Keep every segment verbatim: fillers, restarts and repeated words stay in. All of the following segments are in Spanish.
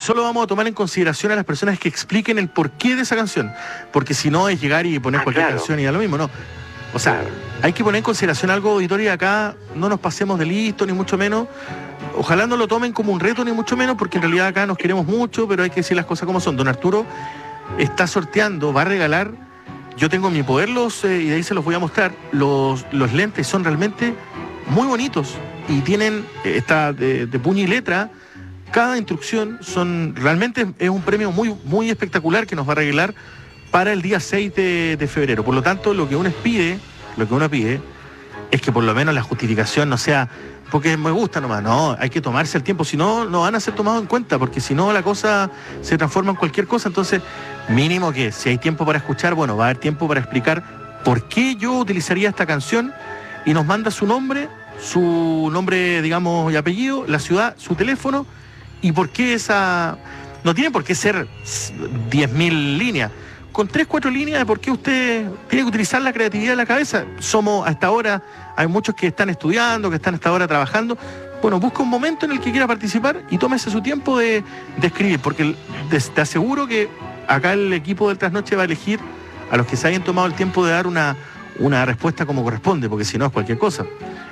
solo vamos a tomar en consideración a las personas que expliquen el porqué de esa canción, porque si no es llegar y poner Ah, cualquier claro. canción y da lo mismo, no. O sea, Claro. hay que poner en consideración algo, auditorio, y acá no nos pasemos de listo, ni mucho menos. Ojalá no lo tomen como un reto, ni mucho menos, porque en realidad acá nos queremos mucho, pero hay que decir las cosas como son. Don Arturo está sorteando, va a regalar, yo tengo en mi poder los, eh, y de ahí se los voy a mostrar, los, los lentes son realmente muy bonitos y tienen, eh, está de, de puño y letra, cada instrucción son, realmente es un premio muy, muy espectacular que nos va a regalar para el día seis de, de febrero. Por lo tanto, lo que uno pide, lo que uno pide es que por lo menos la justificación no sea porque me gusta nomás, no, hay que tomarse el tiempo, si no, no van a ser tomados en cuenta, porque si no la cosa se transforma en cualquier cosa. Entonces, mínimo que si hay tiempo para escuchar, bueno, va a haber tiempo para explicar por qué yo utilizaría esta canción, y nos manda su nombre, su nombre, digamos, y apellido, la ciudad, su teléfono, y por qué esa... No tiene por qué ser diez mil líneas, con tres, cuatro líneas de por qué usted tiene que utilizar la creatividad de la cabeza. Somos, hasta ahora, hay muchos que están estudiando, que están hasta ahora trabajando. Bueno, busca un momento en el que quiera participar y tómese su tiempo de, de escribir, porque te, te aseguro que acá el equipo del Trasnoche va a elegir a los que se hayan tomado el tiempo de dar una, una respuesta como corresponde, porque si no es cualquier cosa.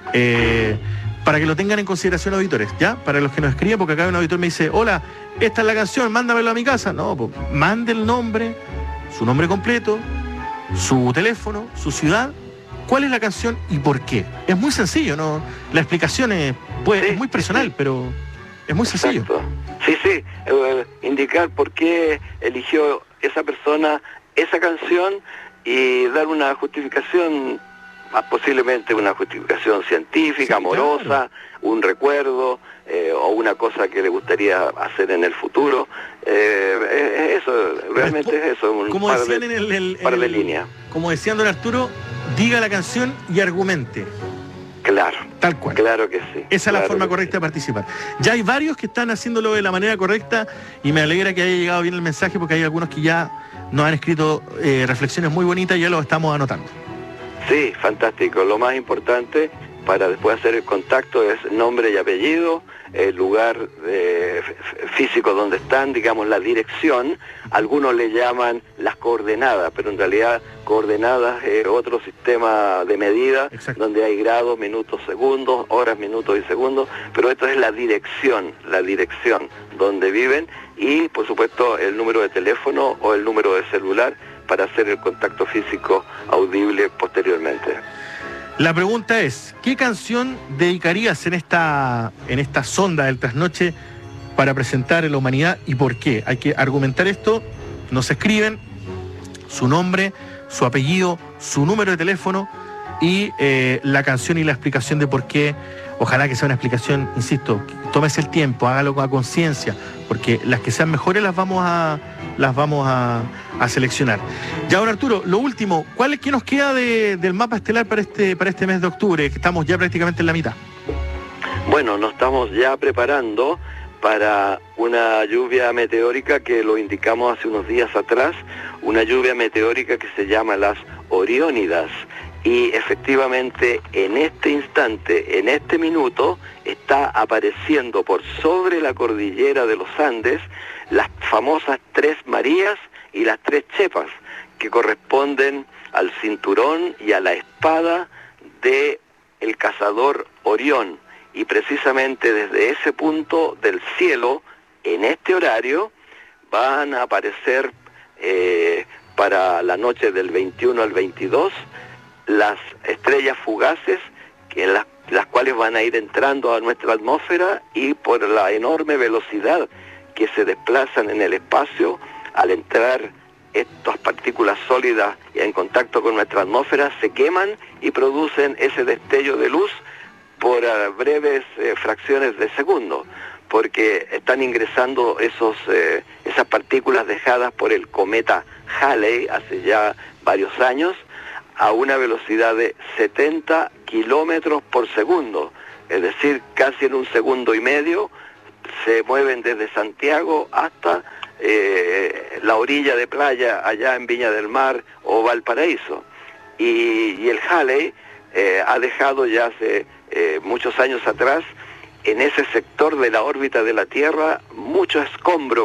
Eh, para que lo tengan en consideración, auditores, ¿ya? Para los que nos escriben, porque acá un auditor me dice, hola, esta es la canción, mándamelo a mi casa. No, pues mande el nombre, su nombre completo, su teléfono, su ciudad, cuál es la canción y por qué. Es muy sencillo, ¿no? La explicación es, pues, Sí, es muy personal, sí, sí. pero es muy sencillo. Exacto. Sí, sí, eh, indicar por qué eligió esa persona esa canción y dar una justificación, más posiblemente una justificación científica, Sí, amorosa, claro. un recuerdo eh, o una cosa que le gustaría hacer en el futuro. Eh, es eso, realmente Respo- es eso, un como par decían de, en el, el- en par de el- líneas. como decían don Arturo, diga la canción y argumente, Claro, tal cual. claro que sí. Esa es la claro forma que correcta sí. de participar. Ya hay varios que están haciéndolo de la manera correcta y me alegra que haya llegado bien el mensaje, porque hay algunos que ya nos han escrito eh, reflexiones muy bonitas y ya los estamos anotando. Sí, fantástico. Lo más importante para después hacer el contacto es nombre y apellido, el lugar eh, físico donde están, digamos la dirección. Algunos le llaman las coordenadas, pero en realidad coordenadas es otro sistema de medida. Exacto. Donde hay grados, minutos, segundos, horas, minutos y segundos, pero esto es la dirección, la dirección donde viven y por supuesto el número de teléfono o el número de celular para hacer el contacto físico audible posteriormente. La pregunta es, ¿qué canción dedicarías en esta, en esta sonda del Trasnoche para presentar en la humanidad y por qué? Hay que argumentar esto, nos escriben su nombre, su apellido, su número de teléfono y eh, la canción y la explicación de por qué. Ojalá que sea una explicación, insisto, tómese el tiempo, hágalo a conciencia, porque las que sean mejores las vamos a las vamos a, a seleccionar. Ya, don Arturo, lo último, ¿cuál es, qué nos queda de, del mapa estelar para este, para este mes de octubre, que estamos ya prácticamente en la mitad? Bueno, nos estamos ya preparando para una lluvia meteórica que lo indicamos hace unos días atrás, una lluvia meteórica que se llama las Oriónidas. Y efectivamente en este instante, en este minuto, está apareciendo por sobre la cordillera de los Andes las famosas Tres Marías y las Tres Chepas, que corresponden al cinturón y a la espada de el cazador Orión. Y precisamente desde ese punto del cielo, en este horario, van a aparecer eh, para la noche del veintiuno al veintidós, las estrellas fugaces, que las, las cuales van a ir entrando a nuestra atmósfera y por la enorme velocidad que se desplazan en el espacio, al entrar estas partículas sólidas en contacto con nuestra atmósfera, se queman y producen ese destello de luz por uh, breves eh, fracciones de segundo, porque están ingresando esos, eh, esas partículas dejadas por el cometa Halley hace ya varios años, a una velocidad de setenta kilómetros por segundo, es decir, casi en un segundo y medio, se mueven desde Santiago hasta eh, la orilla de playa allá en Viña del Mar o Valparaíso. Y, y el Halley eh, ha dejado ya hace eh, muchos años atrás, en ese sector de la órbita de la Tierra, mucho escombro